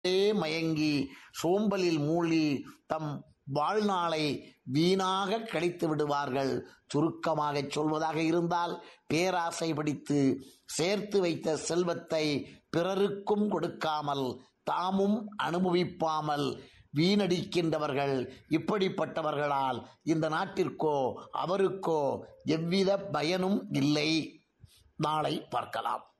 மயங்கி சோம்பலில் மூழ்கி தம் வாழ்நாளை வீணாக கழித்து விடுவார்கள். சுருக்கமாக சொல்வதாக இருந்தால், பேராசை பிடித்து சேர்த்து வைத்த செல்வத்தை பிறருக்கும் கொடுக்காமல் தாமும் அனுபவிப்பாமல் வீணடிக்கின்றவர்கள். இப்படிப்பட்டவர்களால் இந்த நாட்டிற்கோ அவருக்கோ எவ்வித பயனும் இல்லை. நாளை பார்க்கலாம்.